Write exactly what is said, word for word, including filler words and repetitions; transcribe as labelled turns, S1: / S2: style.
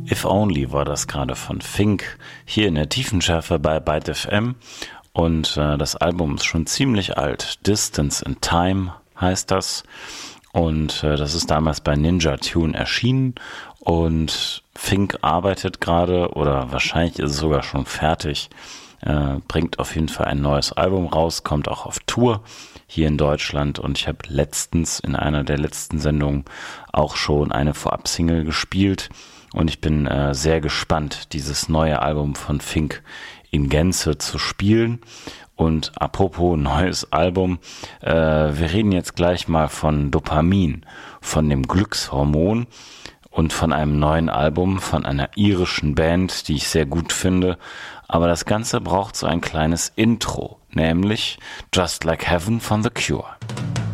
S1: If Only war das gerade von Fink, hier in der Tiefenschärfe bei Byte F M. Und äh, das Album ist schon ziemlich alt. Distance in Time heißt das. Und äh, das ist damals bei Ninja Tune erschienen. Und Fink arbeitet gerade, oder wahrscheinlich ist es sogar schon fertig, äh, bringt auf jeden Fall ein neues Album raus, kommt auch auf Tour hier in Deutschland. Und ich habe letztens in einer der letzten Sendungen auch schon eine Vorab-Single gespielt. Und ich bin äh, sehr gespannt, dieses neue Album von Fink in Gänze zu spielen. Und apropos neues Album, äh, wir reden jetzt gleich mal von Dopamin, von dem Glückshormon und von einem neuen Album von einer irischen Band, die ich sehr gut finde. Aber das Ganze braucht so ein kleines Intro, nämlich Just Like Heaven von The Cure.